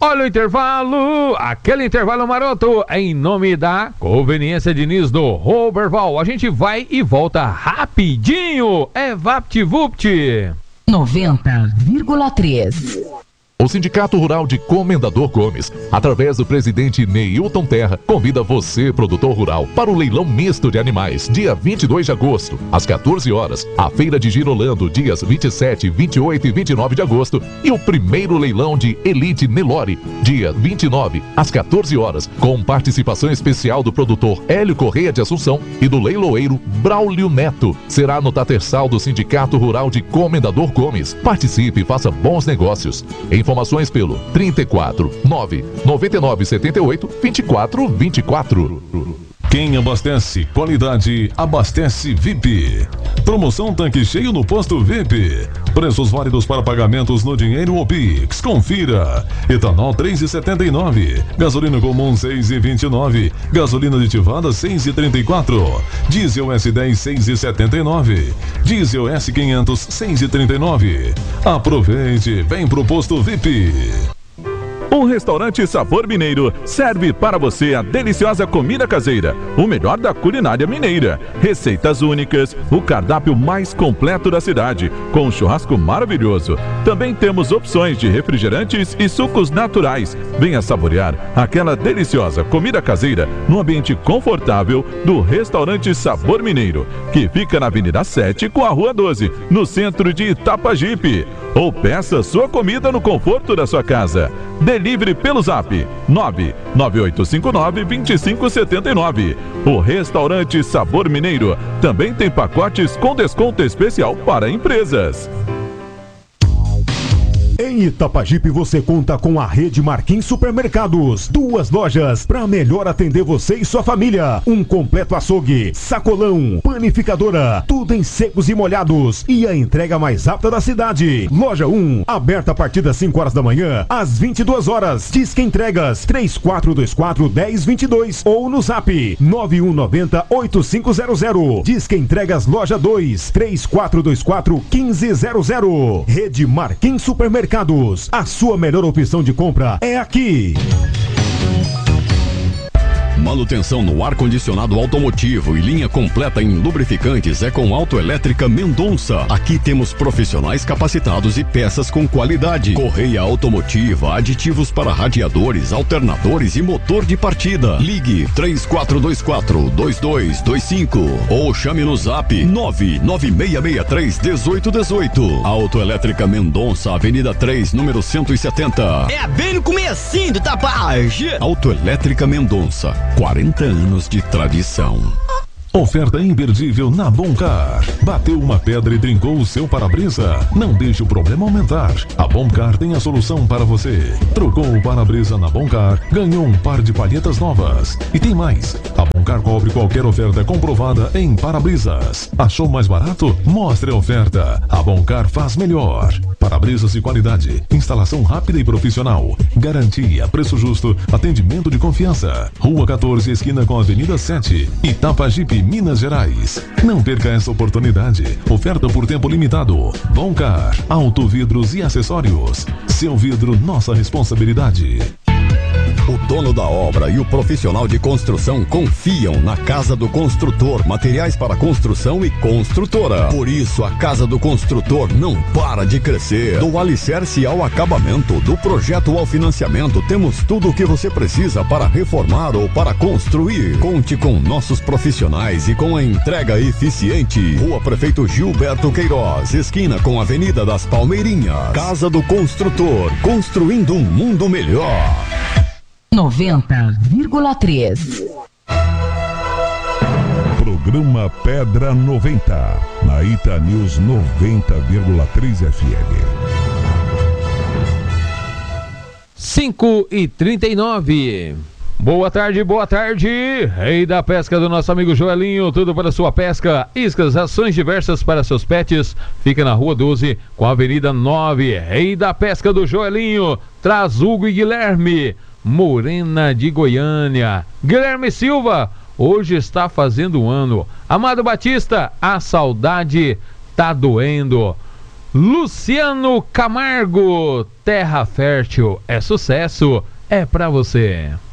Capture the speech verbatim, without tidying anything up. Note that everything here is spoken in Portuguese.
Olha o intervalo, aquele intervalo maroto, em nome da Conveniência Diniz do Roberval. A gente vai e volta rapidinho. É VaptVupt. noventa vírgula três. O Sindicato Rural de Comendador Gomes, através do presidente Neilton Terra, convida você, produtor rural, para o leilão misto de animais, dia vinte e dois de agosto, às quatorze horas, a Feira de Girolando, dias vinte e sete, vinte e oito e vinte e nove de agosto, e o primeiro leilão de Elite Nelore, dia vinte e nove, às quatorze horas, com participação especial do produtor Hélio Correia de Assunção e do leiloeiro Braulio Neto. Será no Tatersal do Sindicato Rural de Comendador Gomes. Participe e faça bons negócios. Informações pelo trinta e quatro, nove, noventa e nove, setenta e oito, vinte e quatro, vinte e quatro. Quem abastece qualidade, abastece V I P. Promoção tanque cheio no posto V I P. Preços válidos para pagamentos no dinheiro ou Pix. Confira. Etanol três reais e setenta e nove centavos. Gasolina comum seis reais e vinte e nove centavos. Gasolina aditivada seis reais e trinta e quatro centavos. Diesel S dez seis reais e setenta e nove centavos. Diesel S quinhentos seis reais e trinta e nove centavos. Aproveite, vem pro posto V I P. O restaurante Sabor Mineiro serve para você a deliciosa comida caseira, o melhor da culinária mineira, receitas únicas, o cardápio mais completo da cidade, com um churrasco maravilhoso. Também temos opções de refrigerantes e sucos naturais. Venha saborear aquela deliciosa comida caseira no ambiente confortável do restaurante Sabor Mineiro, que fica na Avenida sete com a Rua doze, no centro de Itapajipe. Ou peça sua comida no conforto da sua casa. Delivery pelo Zap nove nove oito cinco nove, dois cinco sete nove. O restaurante Sabor Mineiro também tem pacotes com desconto especial para empresas. Em Itapajipe você conta com a rede Marquinhos Supermercados. Duas lojas para melhor atender você e sua família. Um completo açougue, sacolão, panificadora, tudo em secos e molhados. E a entrega mais rápida da cidade. Loja um, aberta a partir das cinco horas da manhã às vinte e duas horas. Disque entregas três quatro dois quatro, um zero dois dois ou no Zap nove um nove zero, oito cinco zero zero. Disque entregas loja dois, três quatro dois quatro, um cinco zero zero. Rede Marquinhos Supermercados. A sua melhor opção de compra é aqui. Manutenção no ar-condicionado automotivo e linha completa em lubrificantes é com Autoelétrica Mendonça. Aqui temos profissionais capacitados e peças com qualidade. Correia automotiva, aditivos para radiadores, alternadores e motor de partida. Ligue três quatro dois quatro, dois dois dois cinco ou chame no Zap nove nove seis seis três, um oito um oito. Autoelétrica Mendonça, Avenida três, número cento e setenta. É bem no comecinho do Tapage. Autoelétrica Mendonça, quarenta anos de tradição. Oferta imperdível na Boncar. Bateu uma pedra e trincou o seu para-brisa? Não deixe o problema aumentar. A Boncar tem a solução para você. Trocou o para-brisa na Boncar, ganhou um par de palhetas novas. E tem mais. A Boncar cobre qualquer oferta comprovada em para-brisas. Achou mais barato? Mostre a oferta. A Boncar faz melhor. Para-brisas de qualidade, instalação rápida e profissional, garantia, preço justo, atendimento de confiança. Rua quatorze, esquina com a Avenida sete, Itapajipe, Minas Gerais. Não perca essa oportunidade. Oferta por tempo limitado. Boncar, auto vidros e acessórios. Seu vidro, nossa responsabilidade. O dono da obra e o profissional de construção confiam na Casa do Construtor, materiais para construção e construtora. Por isso, a Casa do Construtor não para de crescer. Do alicerce ao acabamento, do projeto ao financiamento, temos tudo o que você precisa para reformar ou para construir. Conte com nossos profissionais e com a entrega eficiente. Rua Prefeito Gilberto Queiroz, esquina com a Avenida das Palmeirinhas. Casa do Construtor, construindo um mundo melhor. noventa vírgula três. Programa Pedra noventa, na Ita News noventa vírgula três F M. cinco e trinta e nove. Boa tarde, boa tarde. Rei da pesca do nosso amigo Joelinho, tudo para sua pesca, iscas, rações diversas para seus pets. Fica na Rua doze com a Avenida nove. Rei da pesca do Joelinho, traz Hugo e Guilherme. Morena de Goiânia. Guilherme Silva, hoje está fazendo um ano. Amado Batista, a saudade tá doendo. Luciano Camargo, Terra Fértil é sucesso, é pra você.